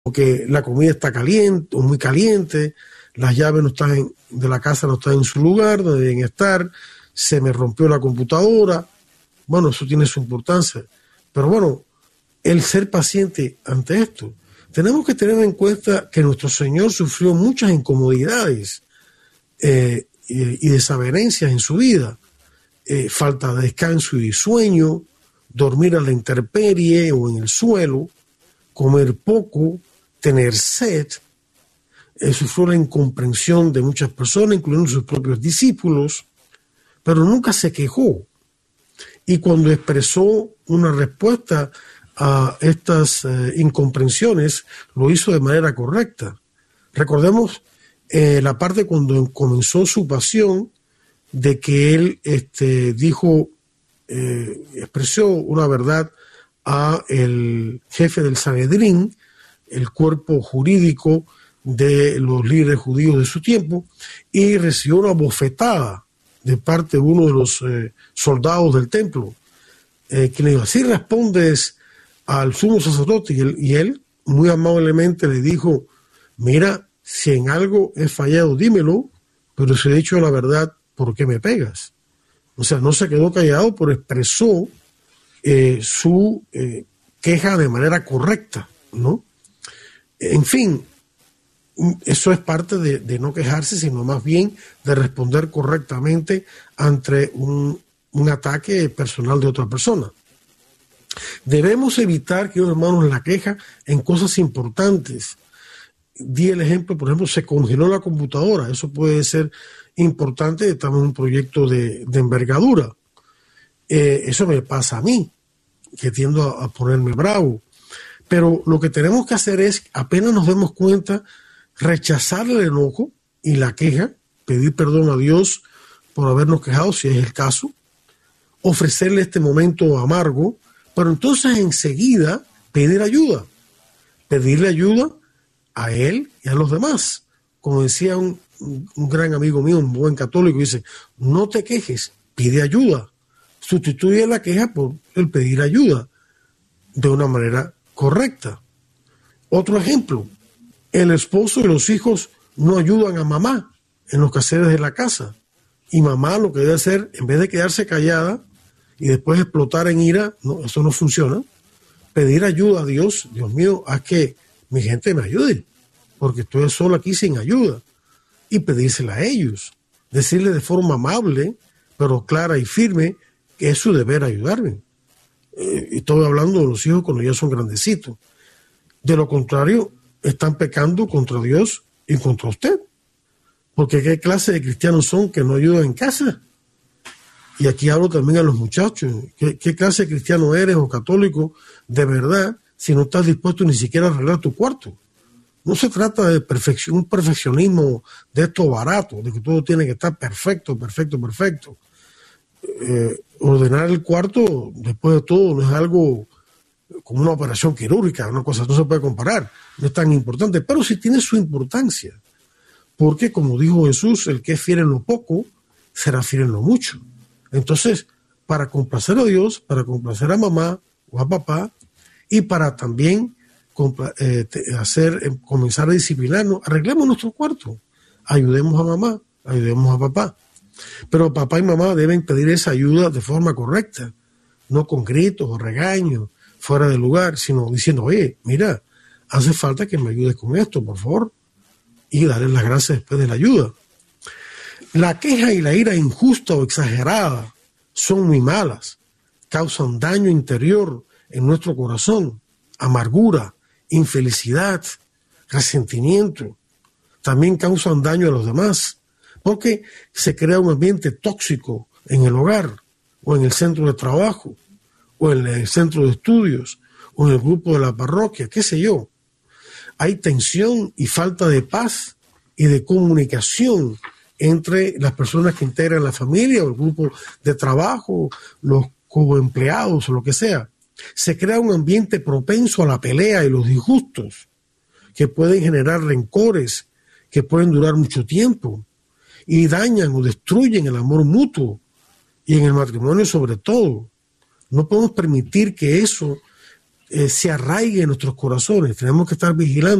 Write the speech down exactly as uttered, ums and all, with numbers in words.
porque la comida está caliente o muy caliente, las llaves no están en, de la casa no están en su lugar donde deben estar, se me rompió la computadora. Bueno, eso tiene su importancia. Pero bueno, el ser paciente ante esto. Tenemos que tener en cuenta que nuestro Señor sufrió muchas incomodidades eh, y, y desavenencias en su vida. Eh, falta de descanso y sueño, dormir a la intemperie o en el suelo, comer poco, tener sed. Eh, sufrió la incomprensión de muchas personas, incluyendo sus propios discípulos, pero nunca se quejó. Y cuando expresó una respuesta a estas eh, incomprensiones, lo hizo de manera correcta. Recordemos eh, la parte cuando comenzó su pasión, de que él este, dijo, eh, expresó una verdad a el jefe del Sanedrín, el cuerpo jurídico de los líderes judíos de su tiempo, y recibió una bofetada de parte de uno de los eh, soldados del templo, eh, que le dijo, así respondes al sumo sacerdote, y él, y él muy amablemente le dijo, mira, si en algo he fallado, dímelo, pero si he dicho la verdad, ¿por qué me pegas? O sea, no se quedó callado, pero expresó eh, su eh, queja de manera correcta, ¿no? En fin, eso es parte de, de no quejarse, sino más bien de responder correctamente ante un, un ataque personal de otra persona. Debemos evitar, queridos hermanos, la queja en cosas importantes. Di el ejemplo, por ejemplo, se congeló la computadora. Eso puede ser importante, estamos en un proyecto de, de envergadura. Eh, eso me pasa a mí, que tiendo a, a ponerme bravo. Pero lo que tenemos que hacer es, apenas nos demos cuenta, rechazar el enojo y la queja, pedir perdón a Dios por habernos quejado, si es el caso, ofrecerle este momento amargo, pero entonces enseguida pedir ayuda, pedirle ayuda a él y a los demás. Como decía un, un gran amigo mío, un buen católico, dice, no te quejes, pide ayuda. Sustituye la queja por el pedir ayuda de una manera correcta. Otro ejemplo, el esposo y los hijos no ayudan a mamá en los quehaceres de la casa. Y mamá lo que debe hacer, en vez de quedarse callada y después explotar en ira, no, eso no funciona. Pedir ayuda a Dios, Dios mío, haz que mi gente me ayude, porque estoy solo aquí sin ayuda. Y pedírsela a ellos. Decirle de forma amable, pero clara y firme, que es su deber ayudarme. Eh, estoy hablando de los hijos cuando ya son grandecitos. De lo contrario, están pecando contra Dios y contra usted. Porque qué clase de cristianos son que no ayudan en casa. Y aquí hablo también a los muchachos. ¿Qué, qué clase de cristiano eres o católico de verdad si no estás dispuesto ni siquiera a arreglar tu cuarto? No se trata de perfección, un perfeccionismo de esto barato, de que todo tiene que estar perfecto, perfecto, perfecto. Eh, ordenar el cuarto, después de todo, no es algo como una operación quirúrgica, una cosa no se puede comparar, no es tan importante, pero sí tiene su importancia. Porque, como dijo Jesús, el que es fiel en lo poco, será fiel en lo mucho. Entonces, para complacer a Dios, para complacer a mamá o a papá, y para también eh, hacer, comenzar a disciplinarnos, arreglemos nuestro cuarto, ayudemos a mamá, ayudemos a papá. Pero papá y mamá deben pedir esa ayuda de forma correcta, no con gritos o regaños, fuera de lugar, sino diciendo, oye, mira, hace falta que me ayudes con esto, por favor, y darle las gracias después de la ayuda. La queja y la ira injusta o exagerada son muy malas, causan daño interior en nuestro corazón, amargura, infelicidad, resentimiento. También causan daño a los demás, porque se crea un ambiente tóxico en el hogar, o en el centro de trabajo, o en el centro de estudios, o en el grupo de la parroquia, qué sé yo. Hay tensión y falta de paz y de comunicación entre las personas que integran la familia o el grupo de trabajo, los coempleados o lo que sea. Se crea un ambiente propenso a la pelea y los disgustos, que pueden generar rencores, que pueden durar mucho tiempo, y dañan o destruyen el amor mutuo, y en el matrimonio sobre todo. No podemos permitir que eso eh, se arraigue en nuestros corazones. Tenemos que estar vigilantes